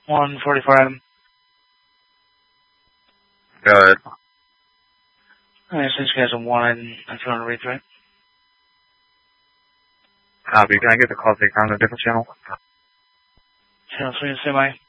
144 Adam. Go ahead. Alright, since you guys are one, I'm trying to read through it. Copy. Can I get the call taker on a different channel? Channel 3 and semi.